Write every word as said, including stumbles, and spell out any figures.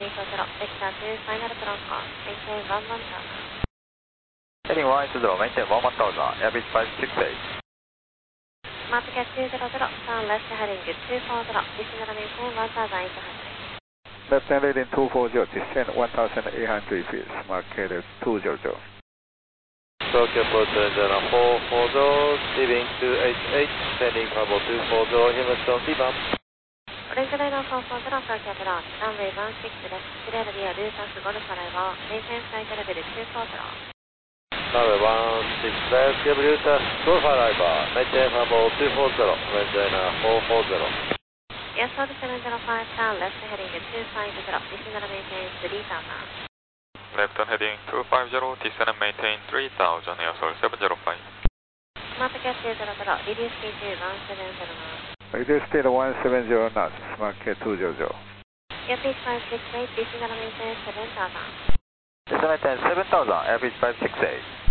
Victor two, final protocol, maintain one one thousand. Heading one eight zero, maintain one one thousand, average five six eight. Smart Cat two zero zero, turn left heading two four zero, descend and maintain one thousand eight hundred. Left hand heading two four zero, descend one thousand eight hundred feet, Smart Cat two zero zero. Tokyo Port engine four four zero, leaving two eight eight, sending Bravo two four zero, Houston, T-bump. Orange Radar four four zero, Tokyo approach, runway one six left, clear via Lucas Golf Arrival, maintain flight level two four zero. Runway one six left, give Lucas Golf Arrival, maintain Bravo two four zero, Orange Radar four four zero. Airport seven zero five, turn left heading two five zero, descend and maintain three thousand. Left on heading two five zero, descend and maintain three thousand, Airsoil seven zero five. Smart Cat two zero zero, reduce speed to one seven zero knots. Reduce speed one seven zero knots, Smart Cat two zero zero. Airfield five six eight, descend and maintain seven thousand. Descend maintain seven thousand, average five six eight.